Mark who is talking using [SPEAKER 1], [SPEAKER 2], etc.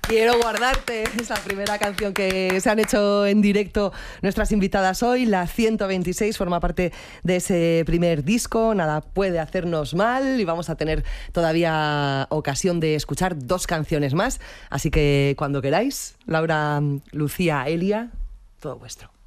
[SPEAKER 1] Quiero guardarte, es la primera canción que se han hecho en directo nuestras invitadas hoy. La 126 forma parte de ese primer disco, Nada puede hacernos mal, y vamos a tener todavía ocasión de escuchar 2 canciones más. Así que cuando queráis, Laura, Lucía, Elia, todo vuestro.